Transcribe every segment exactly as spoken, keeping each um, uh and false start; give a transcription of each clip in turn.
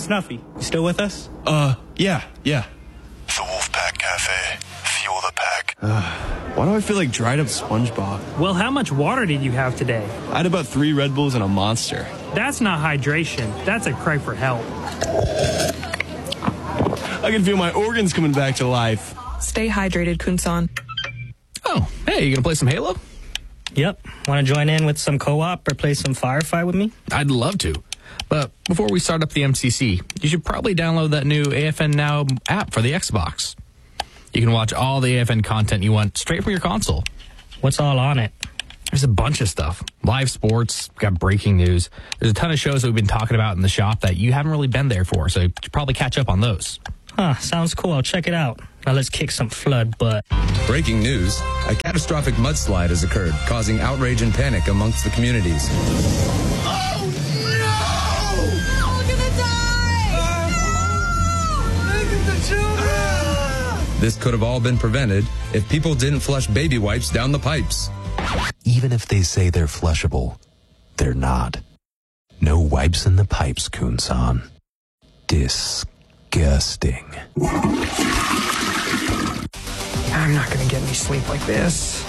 Snuffy, you still with us? Uh, yeah, yeah. The Wolfpack Cafe. Fuel the pack. Uh, why do I feel like dried up SpongeBob? Well, how much water did you have today? I had about three Red Bulls and a Monster. That's not hydration. That's a cry for help. I can feel my organs coming back to life. Stay hydrated, Kun-san. Oh, hey, you gonna play some Halo? Yep. Want to join in with some co-op or play some Firefight with me? I'd love to. But before we start up the M C C, you should probably download that new A F N Now app for the Xbox. You can watch all the A F N content you want straight from your console. What's all on it? There's a bunch of stuff. Live sports, got breaking news. There's a ton of shows that we've been talking about in the shop that you haven't really been there for, so you should probably catch up on those. Huh, sounds cool. I'll check it out. Now let's kick some flood butt. Breaking news. A catastrophic mudslide has occurred, causing outrage and panic amongst the communities. Oh, no! We're gonna die! Look at the children! This could have all been prevented if people didn't flush baby wipes down the pipes. Even if they say they're flushable, they're not. No wipes in the pipes, Kun-san. Disgusting. I'm not gonna get any sleep like this.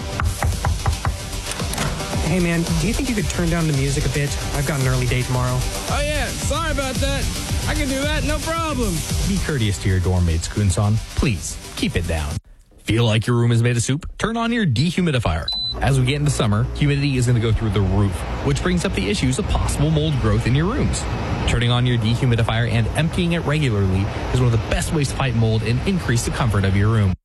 Hey man, do you think you could turn down the music a bit? I've got an early day tomorrow. Oh yeah, sorry about that. I can do that, no problem. Be courteous to your dorm mates, Kun-san. Please, keep it down. Feel like your room is made of soup? Turn on your dehumidifier. As we get into summer, humidity is going to go through the roof, which brings up the issues of possible mold growth in your rooms. Turning on your dehumidifier and emptying it regularly is one of the best ways to fight mold and increase the comfort of your room.